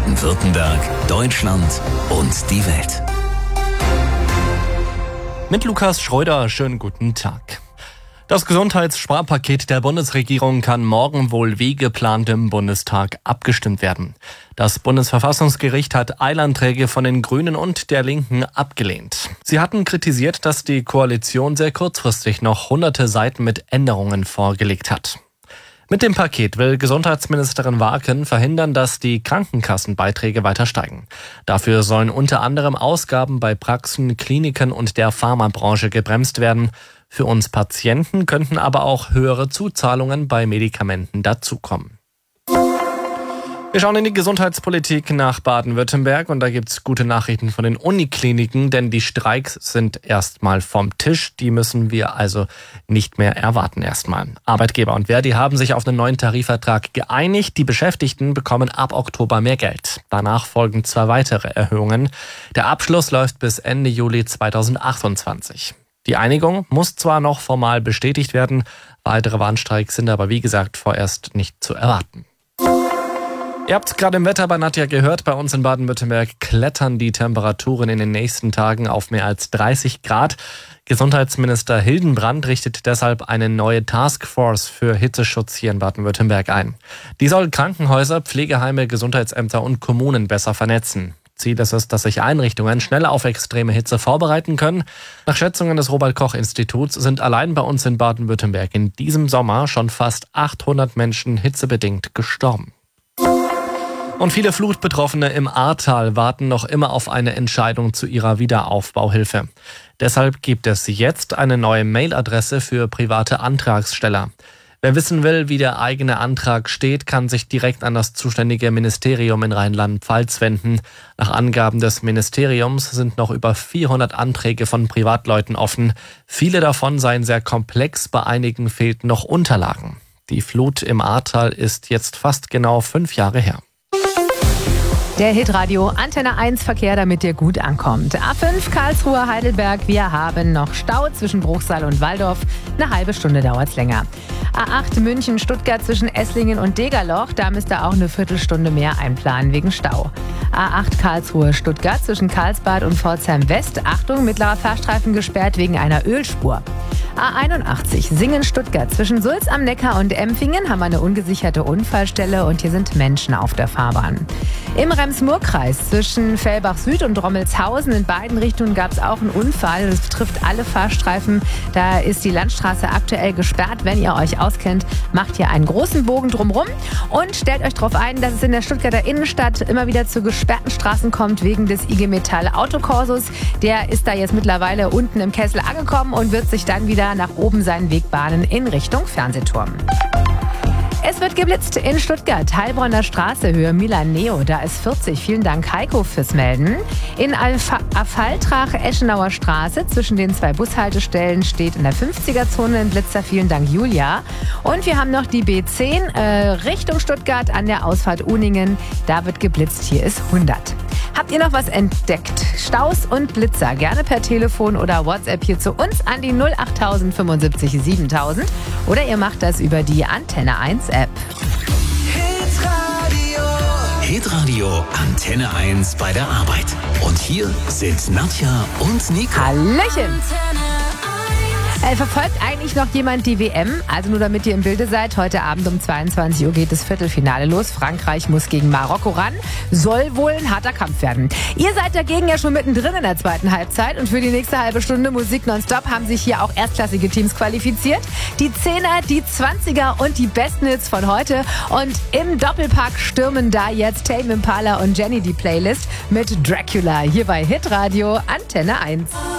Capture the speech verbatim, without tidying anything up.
Baden-Württemberg, Deutschland und die Welt. Mit Lukas Schröder, schönen guten Tag. Das Gesundheitssparpaket der Bundesregierung kann morgen wohl wie geplant im Bundestag abgestimmt werden. Das Bundesverfassungsgericht hat Eilanträge von den Grünen und der Linken abgelehnt. Sie hatten kritisiert, dass die Koalition sehr kurzfristig noch hunderte Seiten mit Änderungen vorgelegt hat. Mit dem Paket will Gesundheitsministerin Warken verhindern, dass die Krankenkassenbeiträge weiter steigen. Dafür sollen unter anderem Ausgaben bei Praxen, Kliniken und der Pharmabranche gebremst werden. Für uns Patienten könnten aber auch höhere Zuzahlungen bei Medikamenten dazukommen. Wir schauen in die Gesundheitspolitik nach Baden-Württemberg und da gibt's gute Nachrichten von den Unikliniken, denn die Streiks sind erstmal vom Tisch. Die müssen wir also nicht mehr erwarten erstmal. Arbeitgeber und Verdi haben sich auf einen neuen Tarifvertrag geeinigt. Die Beschäftigten bekommen ab Oktober mehr Geld. Danach folgen zwei weitere Erhöhungen. Der Abschluss läuft bis Ende Juli zweitausendachtundzwanzig. Die Einigung muss zwar noch formal bestätigt werden, weitere Warnstreiks sind aber wie gesagt vorerst nicht zu erwarten. Ihr habt es gerade im Wetter bei Nadja gehört, bei uns in Baden-Württemberg klettern die Temperaturen in den nächsten Tagen auf mehr als dreißig Grad. Gesundheitsminister Hildenbrand richtet deshalb eine neue Taskforce für Hitzeschutz hier in Baden-Württemberg ein. Die soll Krankenhäuser, Pflegeheime, Gesundheitsämter und Kommunen besser vernetzen. Ziel ist es, dass sich Einrichtungen schneller auf extreme Hitze vorbereiten können. Nach Schätzungen des Robert-Koch-Instituts sind allein bei uns in Baden-Württemberg in diesem Sommer schon fast achthundert Menschen hitzebedingt gestorben. Und viele Flutbetroffene im Ahrtal warten noch immer auf eine Entscheidung zu ihrer Wiederaufbauhilfe. Deshalb gibt es jetzt eine neue Mailadresse für private Antragsteller. Wer wissen will, wie der eigene Antrag steht, kann sich direkt an das zuständige Ministerium in Rheinland-Pfalz wenden. Nach Angaben des Ministeriums sind noch über vierhundert Anträge von Privatleuten offen. Viele davon seien sehr komplex, bei einigen fehlten noch Unterlagen. Die Flut im Ahrtal ist jetzt fast genau fünf Jahre her. Der Hitradio Antenne eins Verkehr, damit ihr gut ankommt. A fünf Karlsruhe Heidelberg, wir haben noch Stau zwischen Bruchsal und Walldorf. Eine halbe Stunde dauert's länger. A acht München Stuttgart zwischen Esslingen und Degerloch, da müsst ihr auch eine Viertelstunde mehr einplanen wegen Stau. A acht Karlsruhe Stuttgart zwischen Karlsbad und Pforzheim West, Achtung, mittlerer Fahrstreifen gesperrt wegen einer Ölspur. A einundachtzig Singen Stuttgart zwischen Sulz am Neckar und Empfingen haben wir eine ungesicherte Unfallstelle und hier sind Menschen auf der Fahrbahn. Im Rems-Murr-Kreis zwischen Fellbach Süd und Rommelshausen in beiden Richtungen gab es auch einen Unfall. Das betrifft alle Fahrstreifen. Da ist die Landstraße aktuell gesperrt. Wenn ihr euch auskennt, macht ihr einen großen Bogen drumherum und stellt euch darauf ein, dass es in der Stuttgarter Innenstadt immer wieder zu gesperrten Straßen kommt wegen des I G Metall Autokorsos. Der ist da jetzt mittlerweile unten im Kessel angekommen und wird sich dann wieder nach oben seinen Weg bahnen in Richtung Fernsehturm. Es wird geblitzt in Stuttgart, Heilbronner Straße, Höhe Milan-Neo, da ist vierzig. Vielen Dank, Heiko, fürs Melden. In Affaltrach, Eschenauer Straße, zwischen den zwei Bushaltestellen steht in der fünfziger-Zone ein Blitzer. Vielen Dank, Julia. Und wir haben noch die B zehn äh, Richtung Stuttgart an der Ausfahrt Uningen. Da wird geblitzt, hier ist hundert. Habt ihr noch was entdeckt? Staus und Blitzer, gerne per Telefon oder WhatsApp hier zu uns an die null acht null fünfundsiebzig siebentausend oder ihr macht das über die Antenne eins App. Hitradio. Hitradio Antenne eins bei der Arbeit. Und hier sind Nadja und Nico. Hallöchen! Äh, verfolgt eigentlich noch jemand die W M? Also nur damit ihr im Bilde seid, heute Abend um zweiundzwanzig Uhr geht das Viertelfinale los. Frankreich muss gegen Marokko ran. Soll wohl ein harter Kampf werden. Ihr seid dagegen ja schon mittendrin in der zweiten Halbzeit und für die nächste halbe Stunde Musik nonstop haben sich hier auch erstklassige Teams qualifiziert. Die Zehner, die Zwanziger und die besten Hits von heute. Und im Doppelpack stürmen da jetzt Tame Impala und Jenny die Playlist mit Dracula hier bei Hitradio Antenne eins.